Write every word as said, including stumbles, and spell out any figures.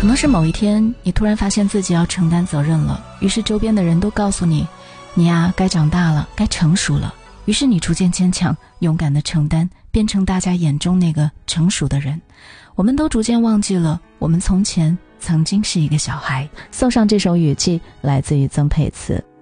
可能是某一天你突然发现自己要承担责任了，于是周边的人都告诉你，你呀该长大了，该成熟了。于是你逐渐坚强，勇敢地承担，变成大家眼中那个成熟的人。我们都逐渐忘记了，我们从前曾经是一个小孩。送上这首雨季，来自于曾沛慈。